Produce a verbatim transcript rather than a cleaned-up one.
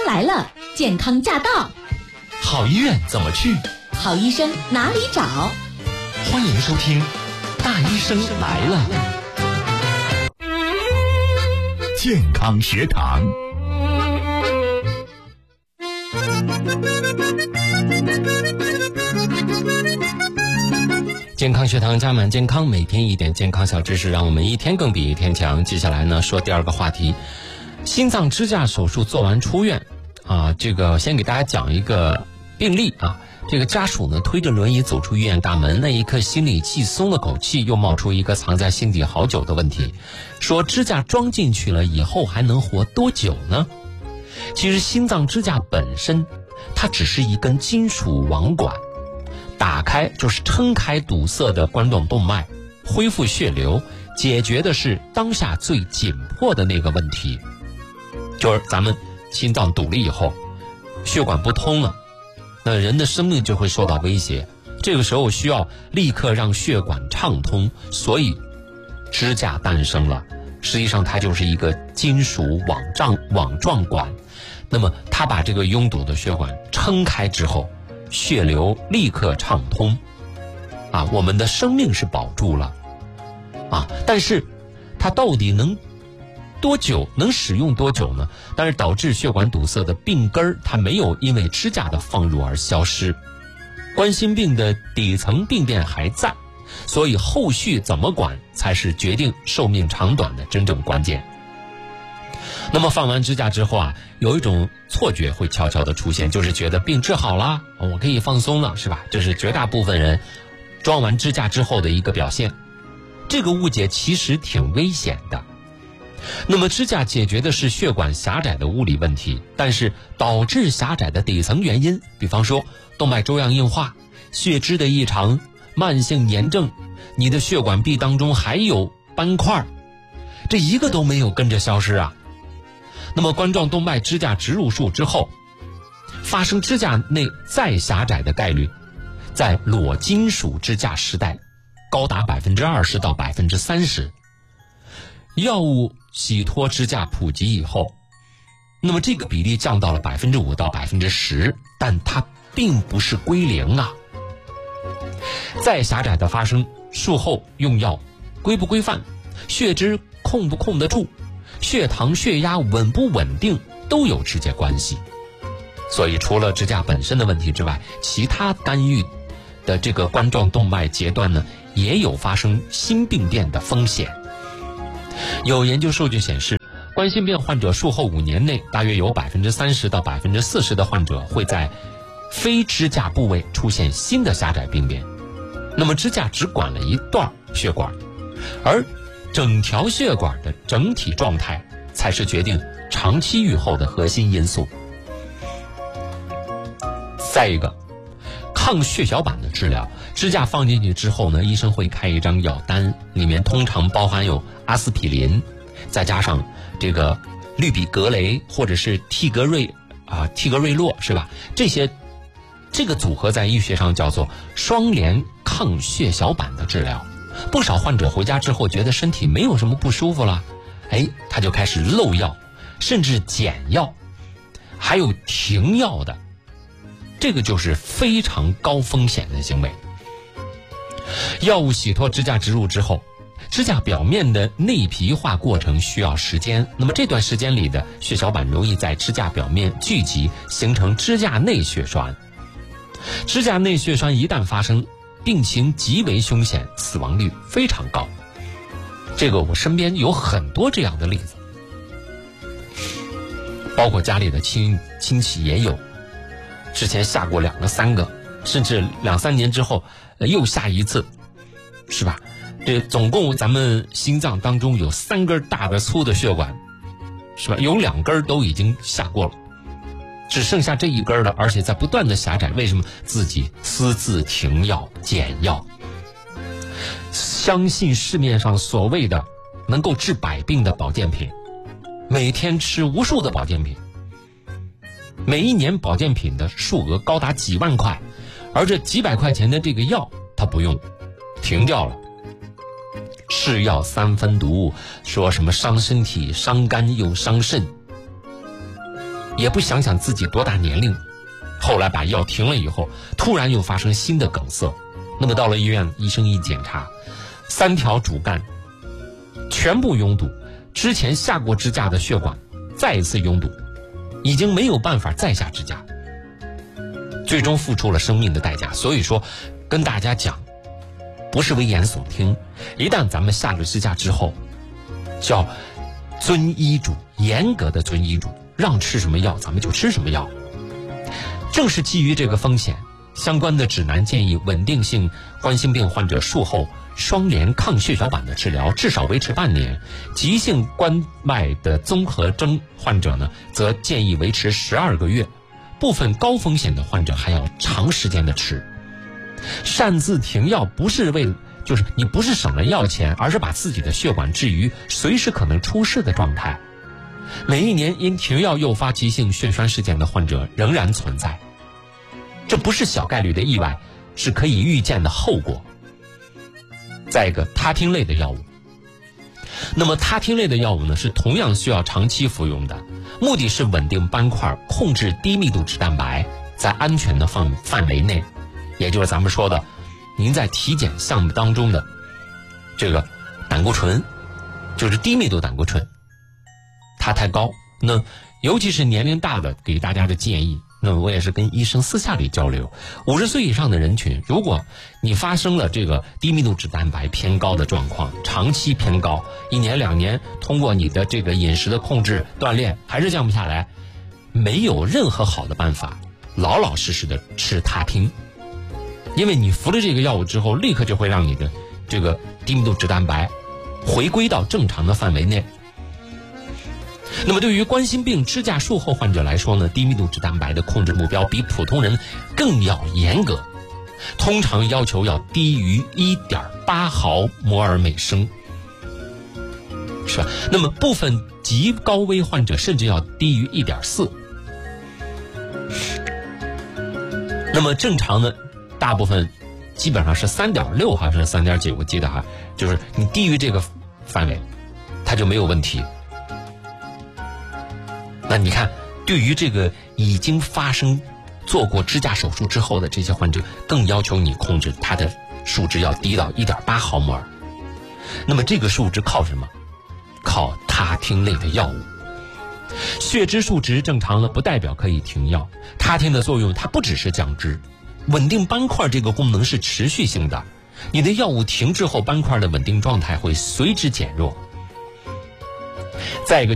来了，健康驾到。 好医院怎么去？ 好医生哪里找？ 欢迎收听《大医生来了》健康学堂。健康学堂加满健康，每天一点健康小知识，让我们一天更比一天强。接下来呢，说第二个话题，心脏支架手术做完出院啊，这个先给大家讲一个病例啊。这个家属呢推着轮椅走出医院大门，那一刻心里既松了口气，又冒出一个藏在心底好久的问题，说支架装进去了以后还能活多久呢？其实心脏支架本身它只是一根金属网管，打开就是撑开堵塞的冠状动脉，恢复血流，解决的是当下最紧迫的那个问题，就是咱们心脏堵了以后血管不通了，那人的生命就会受到威胁，这个时候需要立刻让血管畅通，所以支架诞生了。实际上它就是一个金属网状网状管，那么它把这个拥堵的血管撑开之后，血流立刻畅通啊，我们的生命是保住了啊，但是它到底能多久，能使用多久呢？但是导致血管堵塞的病根儿它没有因为支架的放入而消失，冠心病的底层病变还在，所以后续怎么管才是决定寿命长短的真正关键。那么放完支架之后啊，有一种错觉会悄悄的出现，就是觉得病治好了，我可以放松了，是吧？这是绝大部分人装完支架之后的一个表现。这个误解其实挺危险的。那么支架解决的是血管狭窄的物理问题，但是导致狭窄的底层原因，比方说动脉粥样硬化、血脂的异常、慢性炎症，你的血管壁当中还有斑块，这一个都没有跟着消失啊。那么冠状动脉支架植入术之后，发生支架内再狭窄的概率，在裸金属支架时代高达百分之二十到百分之三十。药物洗脱支架普及以后，那么这个比例降到了百分之五到百分之十，但它并不是归零啊。再狭窄的发生，术后用药规不规范，血脂控不控得住，血糖血压稳不稳定都有直接关系。所以除了支架本身的问题之外，其他干预的这个冠状动脉截断呢，也有发生心病变的风险。有研究数据显示，冠心病患者术后五年内，大约有百分之三十到百分之四十的患者会在非支架部位出现新的狭窄病变。那么支架只管了一段血管，而整条血管的整体状态才是决定长期预后的核心因素。再一个，抗血小板的治疗，支架放进去之后呢，医生会开一张药单，里面通常包含有阿司匹林，再加上这个氯吡格雷或者是替格瑞啊替格瑞洛，是吧？这些这个组合在医学上叫做双联抗血小板的治疗。不少患者回家之后觉得身体没有什么不舒服了，哎，他就开始漏药，甚至减药，还有停药的。这个就是非常高风险的行为。药物洗脱支架植入之后，支架表面的内皮化过程需要时间，那么这段时间里的血小板容易在支架表面聚集，形成支架内血栓。支架内血栓一旦发生，病情极为凶险，死亡率非常高。这个我身边有很多这样的例子，包括家里的亲亲戚也有，之前下过两个三个，甚至两三年之后又下一次，是吧？这总共咱们心脏当中有三根大的粗的血管，是吧？有两根都已经下过了，只剩下这一根了，而且在不断的狭窄。为什么？自己私自停药减药。相信市面上所谓的能够治百病的保健品，每天吃无数的保健品，每一年保健品的数额高达几万块，而这几百块钱的这个药它不用，停掉了。是药三分毒，说什么伤身体、伤肝又伤肾。 也不想想自己多大年龄，后来把药停了以后，突然又发生新的梗塞。那么到了医院，医生一检查，三条主干全部拥堵，之前下过支架的血管再一次拥堵，已经没有办法再下支架，最终付出了生命的代价。所以说跟大家讲，不是危言耸听，一旦咱们下了支架之后，叫遵医嘱，严格的遵医嘱，让吃什么药咱们就吃什么药。正是基于这个风险，相关的指南建议稳定性冠心病患者术后双联抗血小板的治疗至少维持半年，急性冠脉的综合征患者呢，则建议维持十二个月，部分高风险的患者还要长时间的吃。擅自停药不是为就是你不是省了药钱，而是把自己的血管置于随时可能出事的状态。每一年因停药诱发急性血栓事件的患者仍然存在，这不是小概率的意外，是可以预见的后果。再一个，他汀类的药物，那么他汀类的药物呢，是同样需要长期服用的，目的是稳定斑块，控制低密度脂蛋白在安全的范范围内，也就是咱们说的您在体检项目当中的这个胆固醇，就是低密度胆固醇它太高，那尤其是年龄大的给大家的建议，那我也是跟医生私下里交流，五十岁以上的人群，如果你发生了这个低密度脂蛋白偏高的状况，长期偏高，一年两年通过你的这个饮食的控制锻炼还是降不下来，没有任何好的办法老老实实的吃他汀，因为你服了这个药物之后，立刻就会让你的这个低密度脂蛋白回归到正常的范围内。那么对于冠心病支架术后患者来说呢，低密度脂蛋白的控制目标比普通人更要严格，通常要求要低于 一点八毫摩尔每升，是吧？那么部分极高危患者甚至要低于 一点四。那么正常的大部分基本上是 三点六 还是 三点几， 我记得哈，就是你低于这个范围它就没有问题。那你看，对于这个已经发生做过支架手术之后的这些患者，更要求你控制它的数值要低到 一点八毫摩尔。那么这个数值靠什么？靠他汀类的药物。血脂数值正常了不代表可以停药，他汀的作用它不只是降脂，稳定斑块这个功能是持续性的，你的药物停之后，斑块的稳定状态会随之减弱。再一个